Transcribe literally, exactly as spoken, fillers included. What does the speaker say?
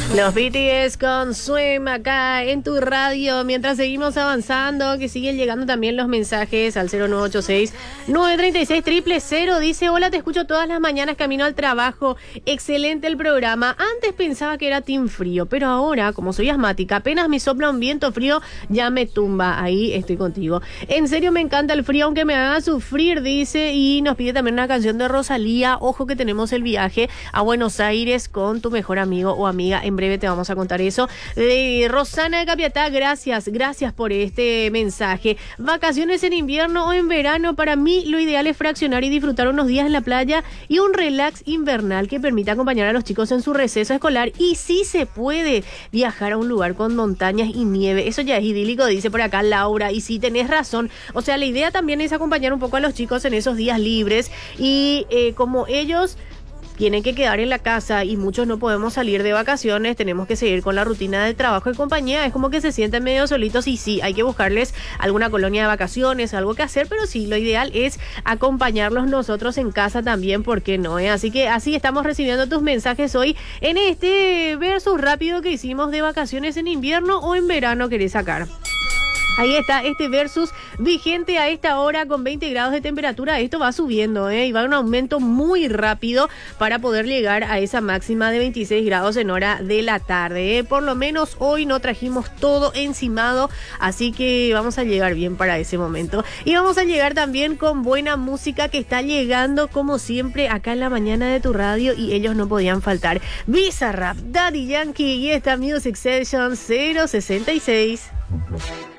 Los B T S con Swim acá en tu radio. Mientras seguimos avanzando, que siguen llegando también los mensajes al cero nueve ocho seis, nueve tres seis, cero cero cero. Dice: hola, te escucho todas las mañanas camino al trabajo. Excelente el programa. Antes pensaba que era team frío, pero ahora, como soy asmática, apenas me sopla un viento frío, ya me tumba. Ahí estoy contigo. En serio me encanta el frío, aunque me haga sufrir, dice. Y nos pide también una canción de Rosalía. Ojo que tenemos el viaje a Buenos Aires con tu mejor amigo o amiga. En breve te vamos a contar eso. Eh, Rosana de Capiatá, gracias, gracias por este mensaje. Vacaciones en invierno o en verano, para mí lo ideal es fraccionar y disfrutar unos días en la playa y un relax invernal que permita acompañar a los chicos en su receso escolar. Y si se puede viajar a un lugar con montañas y nieve, eso ya es idílico, dice por acá Laura. Y sí, tenés razón, o sea, la idea también es acompañar un poco a los chicos en esos días libres y eh, como ellos tienen que quedar en la casa y muchos no podemos salir de vacaciones, tenemos que seguir con la rutina de trabajo y compañía, es como que se sienten medio solitos y sí, hay que buscarles alguna colonia de vacaciones, algo que hacer, pero sí, lo ideal es acompañarlos nosotros en casa también, ¿por qué no? Eh? Así que así estamos recibiendo tus mensajes hoy en este versus rápido que hicimos de vacaciones en invierno o en verano querés sacar. Ahí está este versus vigente a esta hora con veinte grados de temperatura. Esto va subiendo, ¿eh? Y va a un aumento muy rápido para poder llegar a esa máxima de veintiséis grados en hora de la tarde, ¿eh? Por lo menos hoy no trajimos todo encimado, así que vamos a llegar bien para ese momento. Y vamos a llegar también con buena música que está llegando como siempre acá en la mañana de tu radio y ellos no podían faltar. Bizarrap, Daddy Yankee y esta Music Session cero sesenta y seis.